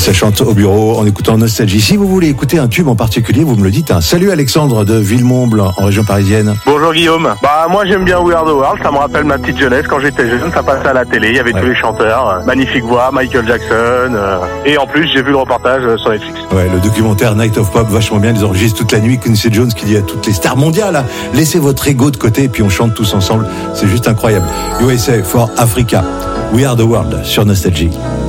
ça chante au bureau en écoutant Nostalgie. Si vous voulez écouter un tube en particulier, vous me le dites. Salut Alexandre de Villemomble en région parisienne. Bonjour Guillaume. Moi j'aime bien We Are the World, ça me rappelle ma petite jeunesse quand j'étais jeune, ça passait à la télé, il y avait tous les chanteurs, magnifique voix, Michael Jackson, et en plus j'ai vu le reportage sur Netflix. Ouais, le documentaire Night of Pop, vachement bien, ils enregistrent toute la nuit. Quincy Jones qui dit à toutes les stars mondiales, laissez votre ego de côté et puis on chante tous ensemble, c'est juste incroyable. USA for Africa, We Are the World sur Nostalgie.